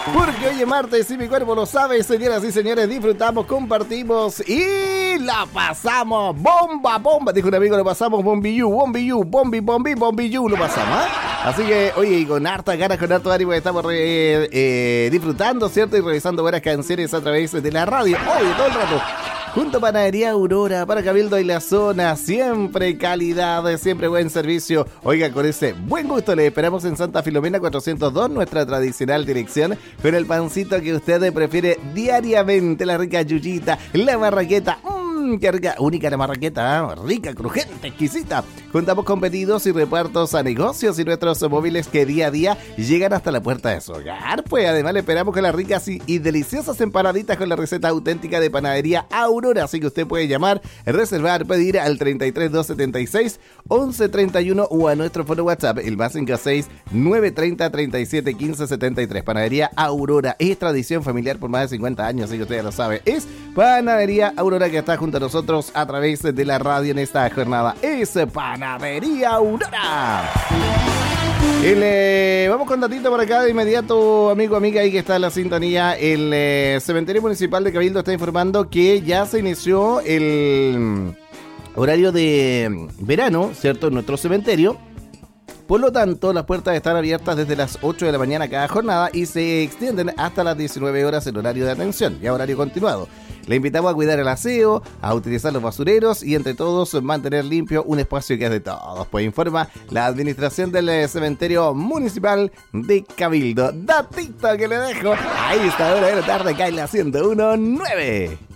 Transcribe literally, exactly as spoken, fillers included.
Porque hoy es martes y mi cuerpo lo sabe, señoras y señores, disfrutamos, compartimos y la pasamos bomba, bomba. Dijo un amigo, lo pasamos bombillú, bombillú, bombi, bombi, bombillú, lo pasamos, ¿eh? Así que, oye, y con harta ganas, con harto ánimo, estamos re, eh, disfrutando, ¿cierto? Y revisando buenas canciones a través de la radio, oye, todo el rato. Junto a Panadería Aurora, para Cabildo y la zona, siempre calidad, siempre buen servicio. Oiga, con ese buen gusto le esperamos en Santa Filomena cuatrocientos dos, nuestra tradicional dirección, con el pancito que usted prefiere diariamente, la rica yuyita, la marraqueta, mmm, qué rica, única la marraqueta, ¿eh? Rica, crujiente, exquisita. Contamos con pedidos y repartos a negocios y nuestros móviles que día a día llegan hasta la puerta de su hogar. Pues además le esperamos con las ricas y, y deliciosas empanaditas con la receta auténtica de Panadería Aurora. Así que usted puede llamar, reservar, pedir al treinta y tres, doscientos setenta y seis, once treinta y uno o a nuestro foro WhatsApp, el más cinco seis, nueve treinta, treinta y siete, quince setenta y tres. Panadería Aurora es tradición familiar por más de cincuenta años, así que usted ya lo sabe. Es Panadería Aurora que está junto a nosotros a través de la radio en esta jornada. Es Panadería Aurora. El, eh, vamos con datito por acá de inmediato, amigo, amiga, ahí que está en la sintonía. El eh, Cementerio Municipal de Cabildo está informando que ya se inició el horario de verano, ¿cierto?, en nuestro cementerio. Por lo tanto, las puertas están abiertas desde las ocho de la mañana cada jornada y se extienden hasta las diecinueve horas el horario de atención, ya horario continuado. Le invitamos a cuidar el aseo, a utilizar los basureros y entre todos mantener limpio un espacio que es de todos. Pues informa la administración del Cementerio Municipal de Cabildo. Datito que le dejo. Ahí está, hora de la tarde, cae la ciento uno punto nueve.